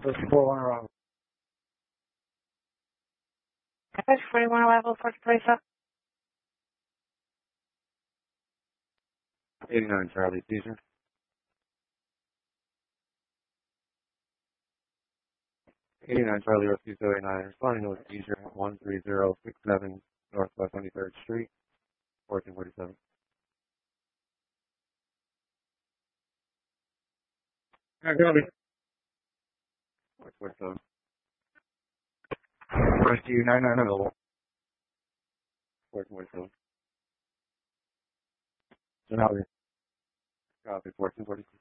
First 41 arrival. First 41 arrival, first place up. 89 Charlie, seizure. 89 Charlie, rescue 289, responding to a seizure at 13067 Northwest 23rd Street, 1447. Copy. 447. Rescue 99 available. 1447. Copy. Copy, 1447.